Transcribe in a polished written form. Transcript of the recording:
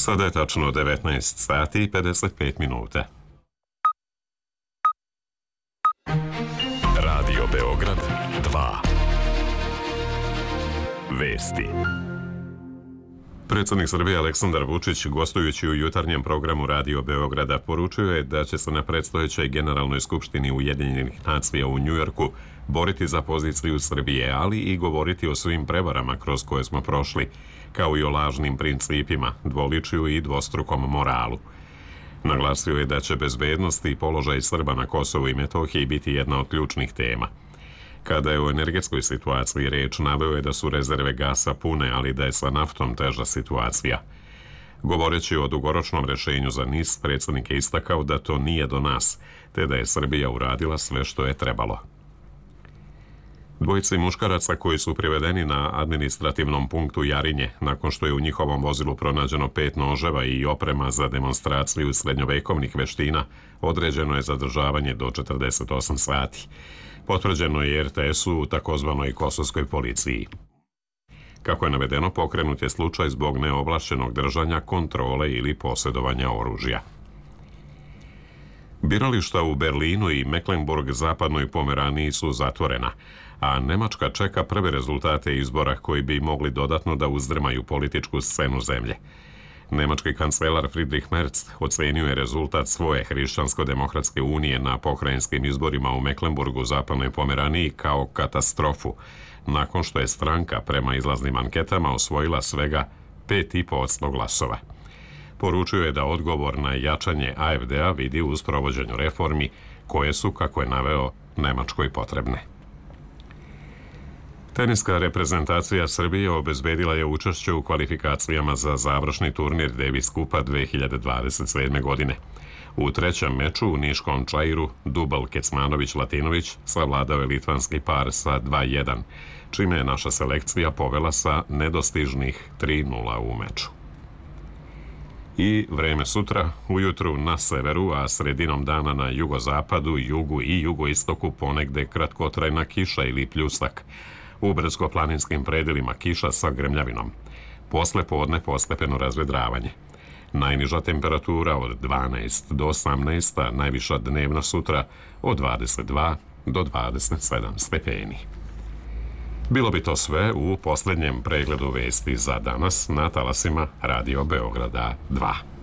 Sada je tačno 19 sati i 55 minuta. Radio Beograd 2. Vesti. Predsjednik Srbije Aleksandar Vučić, gostujući u jutarnjem programu Radio Beograda, poručio je da će se na predstojećoj Generalnoj skupštini Ujedinjenih nacija u Njujorku boriti za poziciju Srbije, ali i govoriti o svim prevarama kroz koje smo prošli, kao i o lažnim principima, dvoličju i dvostrukom moralu. Naglasio je da će bezbednost i položaj Srba na Kosovu i Metohiji biti jedna od ključnih tema. Kada je o energetskoj situaciji reč, naveo je da su rezerve gasa pune, ali da je sa naftom teža situacija. Govoreći o dugoročnom rešenju za NIS, predsjednik je istakao da to nije do nas, te da je Srbija uradila sve što je trebalo. Dvojici muškaraca koji su privedeni na administrativnom punktu Jarinje, nakon što je u njihovom vozilu pronađeno 5 noževa i oprema za demonstraciju srednjovekovnih veština, određeno je zadržavanje do 48 sati. Potvrđeno je RTS-u u takozvanoj kosovskoj policiji. Kako je navedeno, pokrenut je slučaj zbog neovlašćenog držanja, kontrole ili posjedovanja oružja. Birališta u Berlinu i Mecklenburg-zapadnoj Pomeraniji su zatvorena, a Nemačka čeka prve rezultate izbora koji bi mogli dodatno da uzdrmaju političku scenu zemlje. Nemački kancelar Friedrich Merz ocenio je rezultat svoje Hrišćansko-demokratske unije na pokrajinskim izborima u Mecklenburgu, zapadnoj Pomeraniji kao katastrofu, nakon što je stranka prema izlaznim anketama osvojila svega 5,5% glasova. Poručio je da odgovor na jačanje AfD-a vidi u sprovođenju reformi koje su, kako je naveo, Nemačkoj potrebne. Teniska reprezentacija Srbije obezbedila je učešće u kvalifikacijama za završni turnir Davis Kupa 2027. godine. U trećem meču u niškom Čairu Dubal Kecmanović-Latinović savladao je litvanski par sa 2:1, čime je naša selekcija povela sa nedostižnih 3:0 u meču. I vreme sutra, ujutru na severu, a sredinom dana na jugozapadu, jugu i jugoistoku ponegde kratkotrajna kiša ili pljusak. U brdsko-planinskim predelima kiša sa grmljavinom. Posle podne postepeno razvedravanje. Najniža temperatura od 12 do 18, a najviša dnevna sutra od 22 do 27 stepeni. Bilo bi to sve u posljednjem pregledu vesti za danas na talasima Radio Beograda 2.